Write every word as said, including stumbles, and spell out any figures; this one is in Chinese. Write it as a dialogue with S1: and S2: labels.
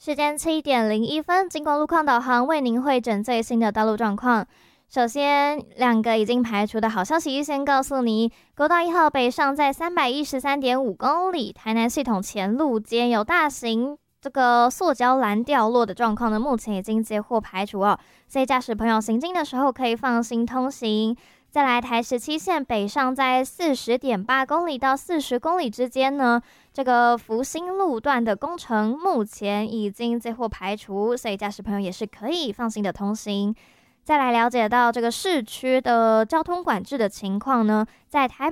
S1: 时间七点零一分，经过路况导航为您汇整最新的道路状况。首先，两个已经排除的好消息先告诉你：国道一号北上在三百一十三点五公里，台南系统前路间有大型这个塑胶栏掉落的状况呢，目前已经接获排除哦，所以驾驶朋友行进的时候可以放心通行。再来，台十七线北上在四十点八公里到四十公里之间呢，这个福兴路段的工程目前已经接获排除，所以驾驶朋友也是可以放心的通行。再来了解到这个市区的交通管制的情况呢，在台北